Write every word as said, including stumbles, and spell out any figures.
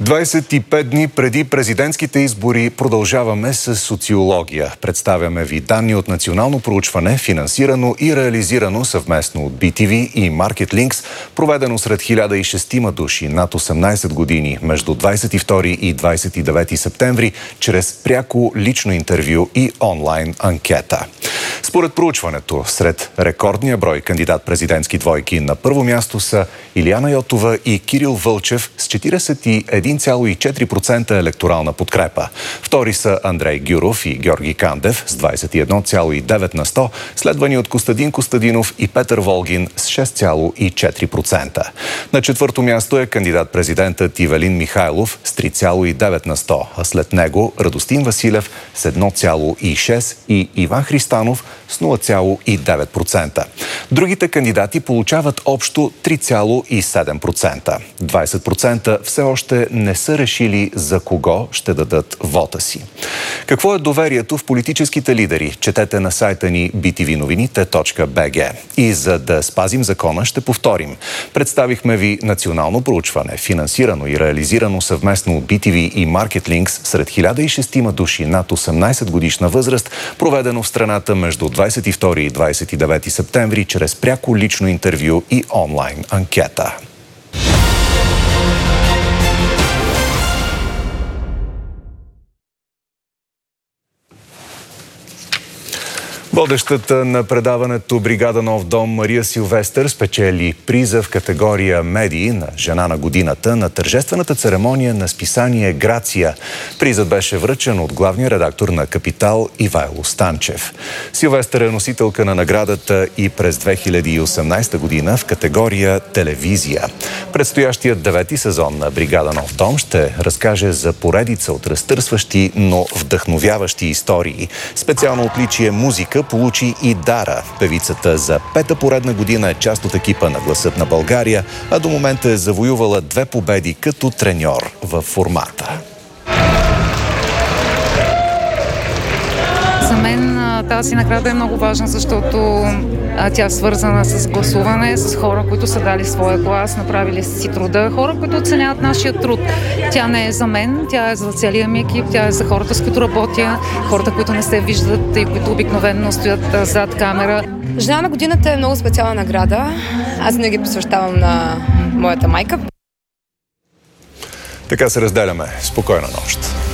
двадесет и пет дни преди президентските избори продължаваме с социология. Представяме ви данни от национално проучване, финансирано и реализирано съвместно от би ти ви и Marketlinks, проведено сред хиляда и шест души над осемнадесет години между двадесет и втори и двадесет и девети септември, чрез пряко лично интервю и онлайн анкета. Според проучването, сред рекордния брой кандидат-президентски двойки на първо място са Илияна Йотова и Кирил Вълчев с четиридесет и един цяло и четири процента електорална подкрепа. Втори са Андрей Гюров и Георги Кандев с двадесет и едно цяло и девет на сто, следвани от Костадин Костадинов и Петър Волгин с шест цяло и четири процента. На четвърто място е кандидат-президентът Ивелин Михайлов с три цяло и девет на сто, а след него Радостин Василев с едно цяло и шест и Иван Христанов с нула цяло и девет процента. Другите кандидати получават общо три цяло и седем процента. двадесет процента все още не са решили за кого ще дадат вота си. Какво е доверието в политическите лидери? Четете на сайта ни би ти ви новините точка би джи. И за да спазим закона, ще повторим. Представихме ви национално проучване, финансирано и реализирано съвместно от би ти ви и Marketlinks сред хиляда и шест души над осемнадесет годишна възраст, проведено в страната между двадесет и втори и двадесет и девети септември чрез пряко лично интервю и онлайн анкета. Водещата на предаването Бригада Нов дом Мария Силвестър спечели приза в категория медии на жена на годината на тържествената церемония на списание Грация. Призът беше връчен от главния редактор на Капитал Ивайло Станчев. Силвестър е носителка на наградата и през две хиляди и осемнадесета година в категория телевизия. Предстоящият девети сезон на Бригада Нов дом ще разкаже за поредица от разтърсващи, но вдъхновяващи истории. Специално отличие музика получи и Дара. Певицата за пета поредна година е част от екипа на Гласът на България, а до момента е завоювала две победи като треньор в формата. За мен тази награда е много важна, защото тя е свързана с гласуване, с хора, които са дали своя глас, направили си труда, хора, които оценяват нашия труд. Тя не е за мен, тя е за целия ми екип, тя е за хората, с които работя, хората, които не се виждат и които обикновено стоят зад камера. Жена на годината е много специална награда. Аз винаги посвещавам на моята майка. Така се разделяме. Спокойна нощ.